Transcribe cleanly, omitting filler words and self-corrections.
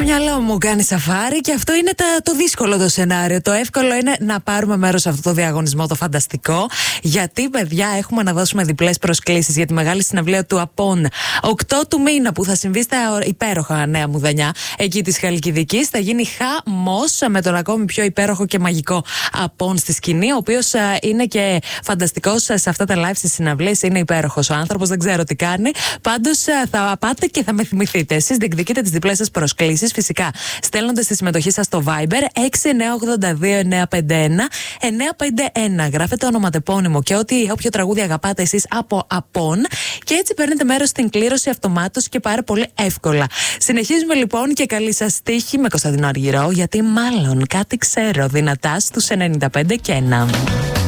το μυαλό μου κάνει σαφάρι και αυτό είναι το δύσκολο το σενάριο. Το εύκολο είναι να πάρουμε μέρος σε αυτό το διαγωνισμό, το φανταστικό. Γιατί, παιδιά, έχουμε να δώσουμε διπλές προσκλήσεις για τη μεγάλη συναυλία του ΑΠΟΝ 8 του μήνα που θα συμβεί στα υπέροχα Νέα Μουδανιά, εκεί της Χαλκιδικής. Θα γίνει χαμός με τον ακόμη πιο υπέροχο και μαγικό ΑΠΟΝ στη σκηνή, ο οποίος είναι και φανταστικός σε αυτά τα live στις συναυλίες. Είναι υπέροχος ο άνθρωπος, δεν ξέρω τι κάνει. Πάντως θα πάτε και θα με θυμηθείτε. Εσείς διεκδικείτε τις διπλές σας προσκλήσεις, φυσικά στέλνοντας τη συμμετοχή σας στο Viber 6982-951-951. Γράφετε ονοματεπώνυμο και όποιο τραγούδι αγαπάτε εσείς από ΑΠΟΝ και έτσι παίρνετε μέρος στην κλήρωση αυτομάτως και πάρα πολύ εύκολα. Συνεχίζουμε λοιπόν και καλή σας τύχη με Κωνσταντινό Αργυρό, γιατί μάλλον κάτι ξέρω δυνατά στους 95 και 1.